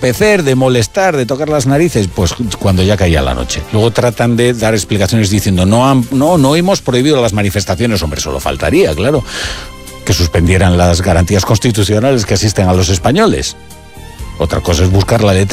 entorpecer, de molestar, de tocar las narices, pues cuando ya caía la noche. Luego tratan de dar explicaciones diciendo no hemos prohibido las manifestaciones. Hombre, solo faltaría, claro, que suspendieran las garantías constitucionales que asisten a los españoles. Otra cosa es buscar la letra